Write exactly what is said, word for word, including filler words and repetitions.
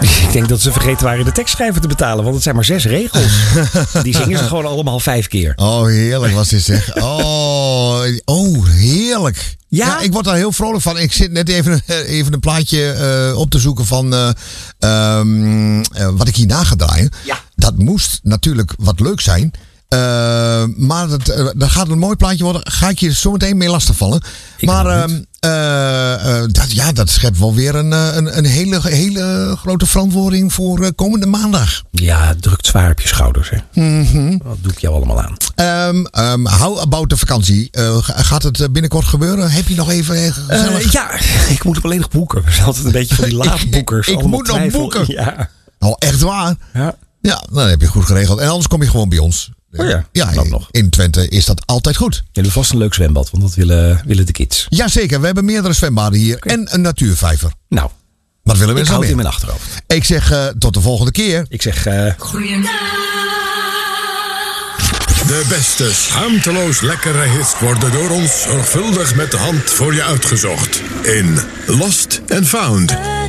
Ik denk dat ze vergeten waren de tekstschrijver te betalen. Want het zijn maar zes regels. Die zingen ze gewoon allemaal vijf keer. Oh, heerlijk was dit zeg. Oh, oh heerlijk. Ja? Ja, ik word daar heel vrolijk van. Ik zit net even, even een plaatje uh, op te zoeken van uh, um, uh, wat ik hierna ga draaien. Ja. Dat moest natuurlijk wat leuk zijn. Uh, maar dat, uh, dat gaat een mooi plaatje worden. Ga ik je zo meteen mee lastigvallen. Ik maar uh, uh, uh, dat, ja, dat schept wel weer een, een, een hele, hele grote verantwoording voor uh, komende maandag. Ja, het drukt zwaar op je schouders. Hè? Mm-hmm. Wat doe ik jou allemaal aan? Um, um, how about de vakantie? Uh, gaat het binnenkort gebeuren? Heb je nog even gezellig? Uh, ja, ik moet hem alleen nog boeken. We zijn altijd een beetje van die laadboekers. ik ik moet nog twijfel. boeken. Ja. Oh, echt waar? Ja. Ja, nou, dat heb je goed geregeld. En anders kom je gewoon bij ons. Oh ja, ja dat nog. In Twente is dat altijd goed. Je hebt vast een leuk zwembad, want dat willen, willen de kids. Jazeker, we hebben meerdere zwembaden hier. Okay. En een natuurvijver. Nou, wat willen we ik zo houd meer? in mijn achterhoofd. Ik zeg uh, tot de volgende keer. Ik zeg... Uh... Goeiedag. De beste schaamteloos lekkere hits worden door ons zorgvuldig met de hand voor je uitgezocht. In Lost and Found.